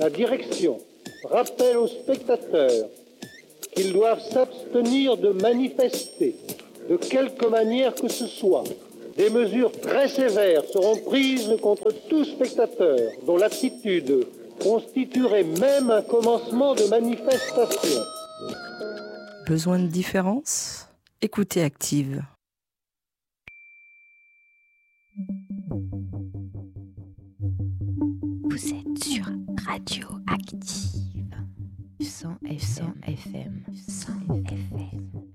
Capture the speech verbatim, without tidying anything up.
La direction rappelle aux spectateurs qu'ils doivent s'abstenir de manifester, de quelque manière que ce soit. Des mesures très sévères seront prises contre tout spectateur dont l'attitude constituerait même un commencement de manifestation. Besoin de différence ? Écoutez Active. Vous êtes sur Radio Active. cent F M. cent F M.